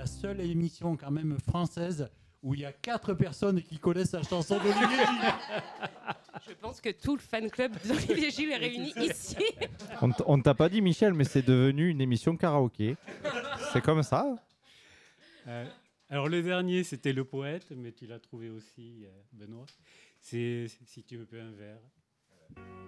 la seule émission quand même française où il y a 4 personnes qui connaissent la chanson d'Olivier Gilles. Je pense que tout le fan club d'Olivier Gilles est réuni ici. On ne t'a pas dit, Michel, mais c'est devenu une émission karaoké. C'est comme ça. Alors le dernier, c'était Le Poète, mais tu l'as trouvé aussi, Benoît. C'est Si tu me peux un verre.